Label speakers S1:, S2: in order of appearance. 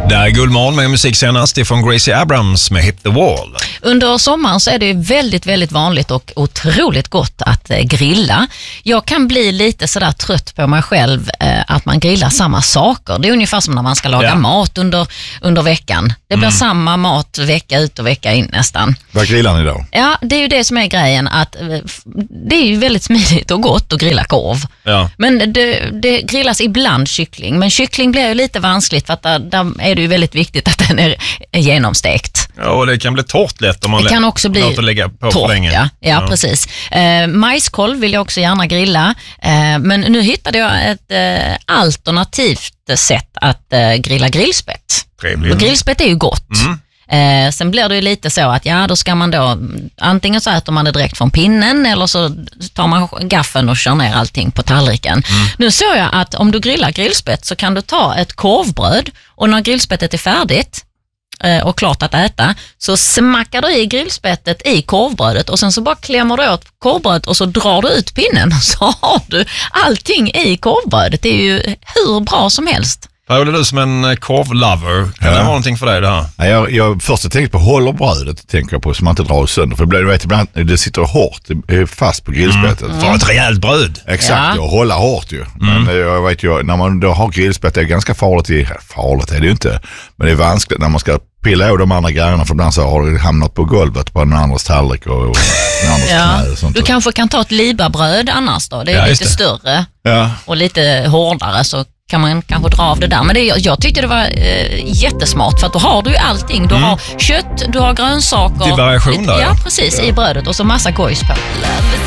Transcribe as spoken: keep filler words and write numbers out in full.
S1: Det är Guldmorgon med musik senast ifrån Gracie Abrams med Hit the Wall.
S2: Under sommaren så är det väldigt, väldigt vanligt och otroligt gott att eh, grilla. Jag kan bli lite sådär trött på mig själv eh, att man grillar samma saker. Det är ungefär som när man ska laga ja. mat under, under veckan. Det blir mm. samma mat vecka ut och vecka in nästan.
S3: Vad grillar ni då?
S2: Ja, det är ju det som är grejen. Att, eh, det är ju väldigt smidigt och gott att grilla korv.
S1: Ja.
S2: Men det, det grillas ibland kyckling. Men kyckling blir ju lite vanskligt för att där, där är det ju väldigt viktigt att den är, är genomstekt.
S1: Ja, och det kan bli torrt lätt om man
S2: det kan också bli
S1: låter lägga på
S2: torrt,
S1: för länge.
S2: Ja, ja, ja. precis. Eh, majskolv vill jag också gärna grilla. Eh, men nu hittade jag ett eh, alternativt sätt att eh, grilla grillspett.
S1: Trevligt.
S2: Och grillspett är ju gott. Mm. Eh, sen blir det ju lite så att ja, då ska man då antingen så äter man det direkt från pinnen eller så tar man gaffeln och kör ner allting på tallriken. Mm. Nu såg jag att om du grillar grillspett så kan du ta ett korvbröd och när grillspettet är färdigt eh, och klart att äta så smackar du i grillspettet i korvbrödet och sen så bara klämmer du åt korvbrödet och så drar du ut pinnen så har du allting i korvbrödet. Det är ju hur bra som helst.
S1: Paul, är du som en korvlover? Kan ja. det vara någonting för dig det här?
S3: Ja, jag, jag först tänkte på håller brödet, tänker jag på, så man inte drar sönder. För det, blir, du vet, ibland, det sitter hårt, det är fast på grillspettet.
S1: Mm. För ett rejält bröd.
S3: Exakt,
S2: ja.
S3: och hålla hårt ju.
S1: Mm.
S3: Men jag vet ju, när man då har grillspett, det är ganska farligt. I, farligt är det ju inte, men det är vanskligt när man ska pilla av de andra grejerna, för ibland så har det hamnat på golvet på den andras tallrik och, och den andras
S2: ja.
S3: knä. Och sånt.
S2: Du kanske kan ta ett libabröd annars då, det är ja, lite det. större
S3: ja.
S2: och lite hårdare, så kan man kanske dra av det där. Men det, jag tyckte det var eh, jättesmart, för att då har du ju allting. Du mm. har kött, du har grönsaker.
S1: Det är variation där.
S2: Ja, precis, ja. i brödet och så massa gojs på.